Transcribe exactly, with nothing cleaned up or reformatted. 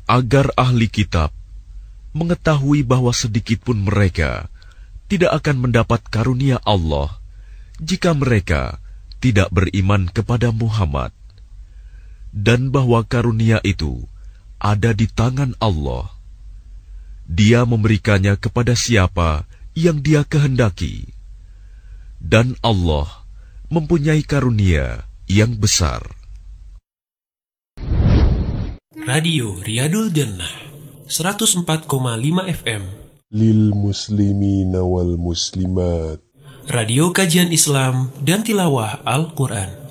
agar ahli kitab mengetahui bahwa sedikitpun mereka tidak akan mendapat karunia Allah jika mereka tidak beriman kepada Muhammad, dan bahwa karunia itu ada di tangan Allah. Dia memberikannya kepada siapa yang Dia kehendaki, dan Allah mempunyai karunia yang besar. Radio Riyadul Jannah seratus empat koma lima F M Lil muslimina wal muslimat. Radio kajian Islam dan tilawah Al-Quran.